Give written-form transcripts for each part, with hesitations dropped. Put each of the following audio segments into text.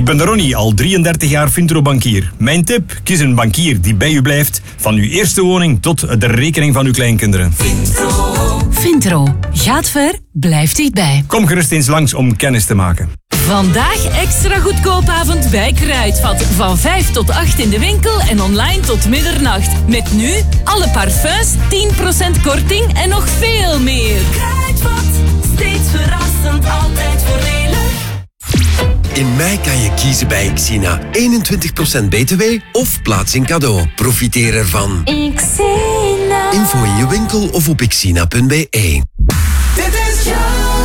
ben Ronnie, al 33 jaar Vintro-bankier. Mijn tip, kies een bankier die bij u blijft. Van uw eerste woning tot de rekening van uw kleinkinderen. Vintro. Gaat ver, blijft dichtbij. Kom gerust eens langs om kennis te maken. Vandaag extra goedkoopavond bij Kruidvat. Van 5 tot 8 in de winkel en online tot middernacht. Met nu alle parfums, 10% korting en nog veel meer. Kruidvat, steeds verrassend, altijd voordelig. In mei kan je kiezen bij Xina. 21% BTW of plaatsing cadeau. Profiteer ervan. Xina. Info in je winkel of op xina.be. Dit is jou.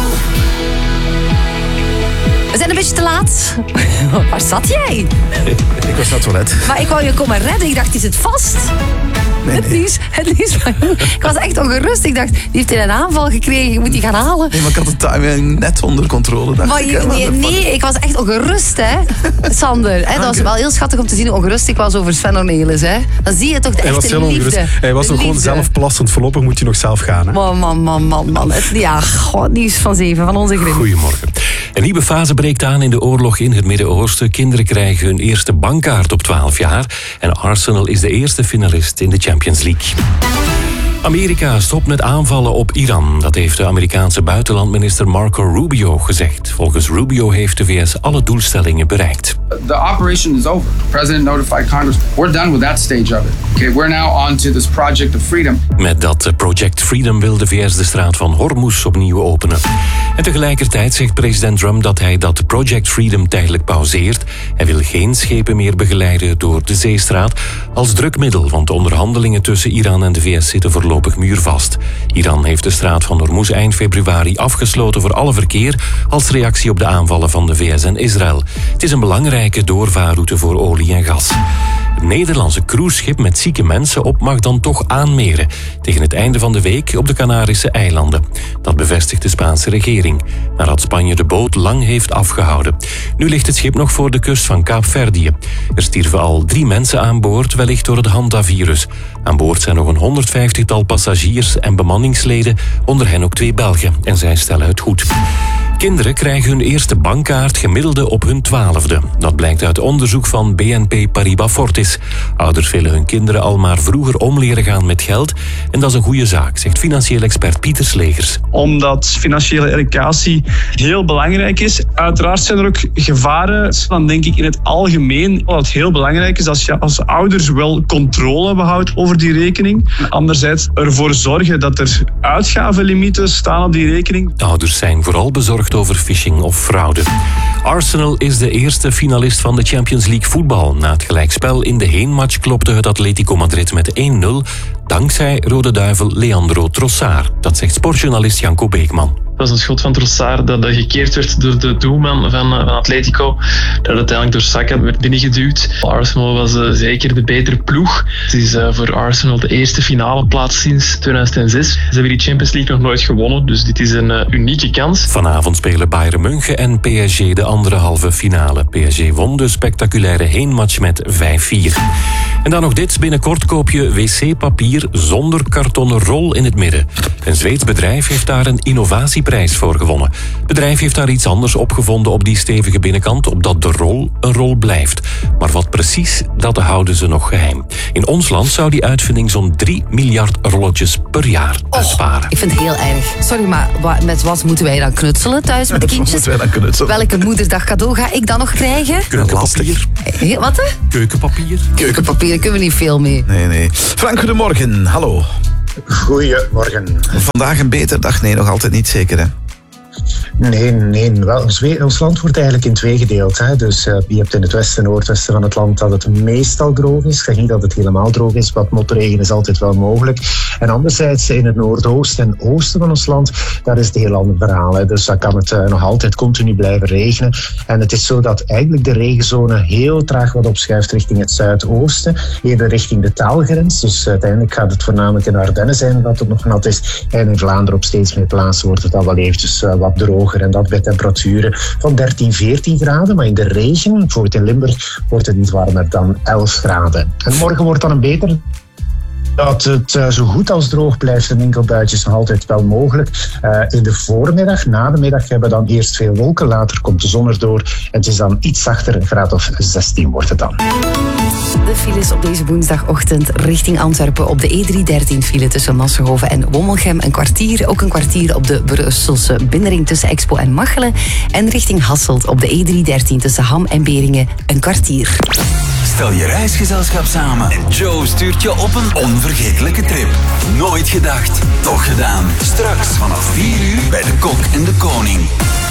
We zijn een beetje te laat. Waar zat jij? Ik was naar het toilet. Maar ik wou je komen redden. Ik dacht, is het vast? Nee. Het nieuws van jou. Ik was echt ongerust. Ik dacht, die heeft een aanval gekregen. Je moet die gaan halen. Nee, maar ik had de timing net onder controle. Dacht Maar ik was echt ongerust, hè, Sander. Hè, dat was wel heel schattig om te zien hoe ongerust ik was over Sven Ornelis. Hè. Dan zie je toch de echte liefde. Hij was nog gewoon zelf plassend. Voorlopig moet je nog zelf gaan. Hè? Man. Het nieuws van 7 van onze Grim. Goedemorgen. Een nieuwe fase breekt aan in de oorlog in het Midden-Oosten. Kinderen krijgen hun eerste bankkaart op 12 jaar. En Arsenal is de eerste finalist in de Champions League. Amerika stopt met aanvallen op Iran. Dat heeft de Amerikaanse buitenlandminister Marco Rubio gezegd. Volgens Rubio heeft de VS alle doelstellingen bereikt. The operation is over. The president notified Congress. We're done with that stage of it. Okay, we're now on to this Project of Freedom. Met dat Project Freedom wil de VS de straat van Hormuz opnieuw openen. En tegelijkertijd zegt president Trump dat hij dat Project Freedom tijdelijk pauzeert. Hij wil geen schepen meer begeleiden door de zeestraat als drukmiddel, want de onderhandelingen tussen Iran en de VS zitten voorlopig muurvast. Iran heeft de straat van Hormuz eind februari afgesloten voor alle verkeer als reactie op de aanvallen van de VS en Israël. Het is een belangrijke doorvaarroute voor olie en gas. Het Nederlandse cruiseschip met zieke mensen op mag dan toch aanmeren tegen het einde van de week op de Canarische eilanden. Dat bevestigt de Spaanse regering, nadat Spanje de boot lang heeft afgehouden. Nu ligt het schip nog voor de kust van Kaapverdië. Er stierven al 3 mensen aan boord, wellicht door het Hantavirus. Aan boord zijn nog een 150-tal passagiers en bemanningsleden, onder hen ook 2 Belgen, en zij stellen het goed. Kinderen krijgen hun eerste bankkaart gemiddelde op hun 12e. Dat blijkt uit onderzoek van BNP Paribas Fortis. Ouders willen hun kinderen al maar vroeger om leren gaan met geld. En dat is een goede zaak, zegt financieel expert Pieter Slegers. Omdat financiële educatie heel belangrijk is. Uiteraard zijn er ook gevaren. Dan denk ik in het algemeen dat het heel belangrijk is als je als ouders wel controle behoudt over die rekening. Anderzijds ervoor zorgen dat er uitgavenlimieten staan op die rekening. De ouders zijn vooral bezorgd over phishing of fraude. Arsenal is de eerste finalist van de Champions League voetbal. Na het gelijkspel in de heenmatch klopte het Atletico Madrid met 1-0... dankzij Rode Duivel Leandro Trossard. Dat zegt sportjournalist Janko Beekman. Dat was een schot van Trossard dat gekeerd werd door de doelman van Atletico. Dat uiteindelijk door Saka werd binnengeduwd. Arsenal was zeker de betere ploeg. Het is voor Arsenal de eerste finale plaats sinds 2006. Ze hebben die Champions League nog nooit gewonnen, dus dit is een unieke kans. Vanavond spelen Bayern München en PSG de andere halve finale. PSG won de spectaculaire heenmatch met 5-4. En dan nog dit. Binnenkort koop je wc-papier zonder kartonnen rol in het midden. Een Zweeds bedrijf heeft daar een innovatieprijs voor gewonnen. Het bedrijf heeft daar iets anders opgevonden op die stevige binnenkant, opdat de rol een rol blijft. Maar wat precies, dat houden ze nog geheim. In ons land zou die uitvinding zo'n 3 miljard rolletjes per jaar besparen. Ik vind het heel erg. Sorry, maar met wat moeten wij dan knutselen thuis met de kindjes? Welke moederdag cadeau ga ik dan nog krijgen? Keukenpapier. Wat? Keukenpapier. Keukenpapier, daar kunnen we niet veel mee. Nee. Frank, goedemorgen. Hallo. Goedemorgen. Vandaag een betere dag? Nee, nog altijd niet zeker, hè? Nee. Wel, ons land wordt eigenlijk in 2 gedeeld. Hè. Dus je hebt in het westen en noordwesten van het land dat het meestal droog is. Ik zeg niet dat het helemaal droog is. Wat motregen is altijd wel mogelijk. En anderzijds in het noordoosten en oosten van ons land, daar is het heel ander verhaal. Hè. Dus daar kan het nog altijd continu blijven regenen. En het is zo dat eigenlijk de regenzone heel traag wat opschuift richting het zuidoosten. Eerder richting de taalgrens. Dus uiteindelijk gaat het voornamelijk in Ardennen zijn dat het nog nat is. En in Vlaanderen op steeds meer plaatsen wordt het dan wel eventjes wat droger. En dat bij temperaturen van 13, 14 graden. Maar in de regen, bijvoorbeeld in Limburg, wordt het niet warmer dan 11 graden. En morgen wordt dan een beter Dat het zo goed als droog blijft, een enkel buitje is nog altijd wel mogelijk. In de voormiddag, na de middag, hebben we dan eerst veel wolken. Later komt de zon erdoor. En het is dan iets zachter, een graad of 16 wordt het dan. De files op deze woensdagochtend richting Antwerpen op de E313 file tussen Massenhoven en Wommelgem een kwartier. Ook een kwartier op de Brusselse binnenring tussen Expo en Machelen. En richting Hasselt op de E313 tussen Ham en Beringen een kwartier. Stel je reisgezelschap samen en Joe stuurt je op een onvergetelijke trip. Nooit gedacht, toch gedaan. Straks vanaf 4 uur bij de Kok en de Koning.